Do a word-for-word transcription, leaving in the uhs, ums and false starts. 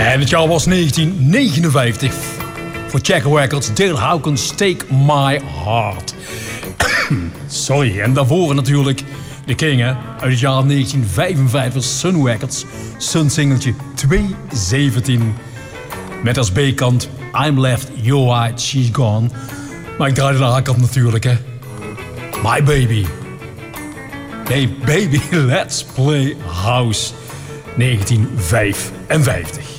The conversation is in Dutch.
En het jaar was negentien negenenvijftig. Voor Check Records, Dale Hawkins, Take My Heart. Sorry, en daarvoor natuurlijk de King, hè? Uit het jaar negentien vijfenvijftig, Sun Records, Sun singeltje twee zeventien. Met als B-kant I'm Left, You're Right, She's Gone. Maar ik draaide de A-kant natuurlijk, hè. My Baby. Nee, Baby, Let's Play House. negentien vijfenvijftig.